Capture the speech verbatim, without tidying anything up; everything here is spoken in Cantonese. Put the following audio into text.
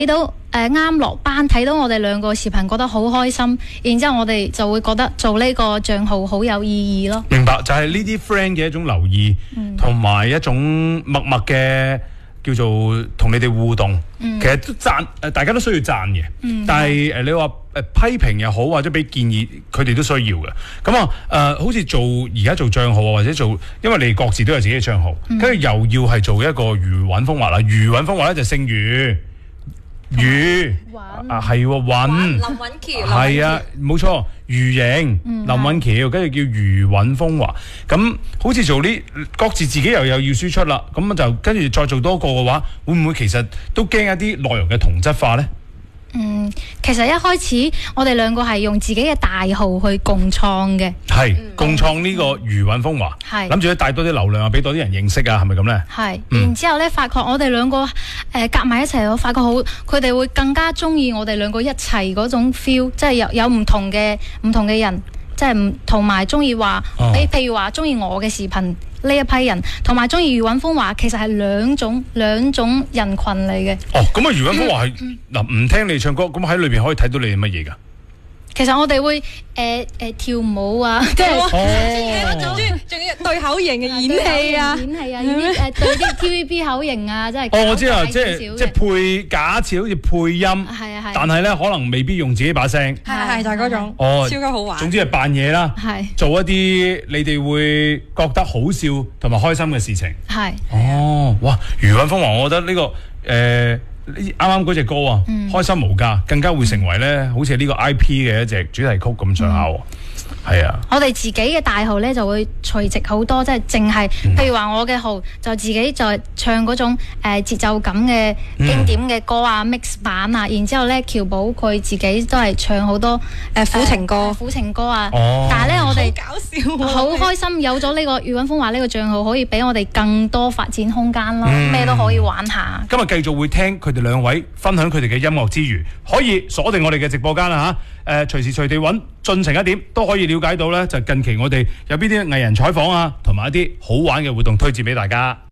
睇到誒啱落班，睇到我哋兩個視頻，覺得好開心，然之後我哋就會覺得做呢個帳號好有意義咯。 明白，就係呢啲 friend 嘅一種留意，同埋、嗯、一種默默嘅叫做同你哋互動。嗯、其實都讚誒，大家都需要讚嘅。嗯、但係誒，你話誒批評又好，或者俾建議，佢哋都需要嘅。咁啊誒，好似做而家做帳號啊，或者做，因為你哋各自都有自己嘅帳號，跟住、嗯、又要係做一個魚韻風華啦。魚韻風華咧就姓魚。魚啊係喎，韻林韻橋係啊，冇錯，魚形林韻橋，跟住叫魚韻風華。咁好似做呢，各自自己又有要輸出啦。咁就跟住再做多個嘅話，會唔會其實都驚一啲內容嘅同質化咧？ 嗯，其實一開始我哋兩個係用自己嘅大號去共創嘅， 係共創呢個魚韻風華，係諗住咧帶多啲流量啊，俾多啲人認識啊，係咪咁咧？係， 然之後咧發覺我哋兩個誒夾埋一齊，我發覺好，佢哋會更加中意我哋兩個一齊嗰種 feel， 即係有有唔同嘅唔同嘅人，即係唔同埋中意話，你譬如話中意我嘅視頻。呢一批人同埋中意魚韻風華，其實係兩種兩種人群嚟嘅。 哦，咁啊，魚韻風華係嗱，唔聽你唱歌，咁喺裏邊可以睇到你係乜嘢㗎？ 其實我哋會誒誒跳舞啊，即係仲要仲要對口型嘅演戲啊， 演戲啊，演誒對啲 T V B 口型啊，即係哦，我知啊，即係即係配假設好似配音， 係啊係，但係咧可能未必用自己把聲， 係係就係嗰種， 哦， 超級好玩。 總之係扮嘢啦，係做一啲你哋會覺得好笑同埋開心嘅事情，係哦，哇！魚韻風華，我覺得呢個誒。啱啱嗰隻歌啊，嗯、開心無價，更加會成為咧，好似呢個 I P 嘅一隻主題曲咁上下喎。係、嗯、啊， 我哋自己嘅大號咧就會垂直好多，即係淨係，譬如話我嘅號就自己就唱嗰種誒、呃、節奏感嘅經典嘅歌啊、嗯、mix 版啊，然之後咧喬寶佢自己都係唱好多誒苦情歌、呃、苦情歌啊。哦、但係咧我哋好搞笑、啊， 好開心有咗呢個魚韻風華呢個帳號，可以俾我哋更多發展空間咯，咩、嗯、都可以玩下。 今日繼續會聽佢哋兩位分享佢哋嘅音樂之餘，可以鎖定我哋嘅直播間啦嚇，誒隨時隨地揾進程一點都可以了解到咧，就近期我哋有邊啲藝人採訪啊，同埋一啲好玩嘅活動推薦俾大家。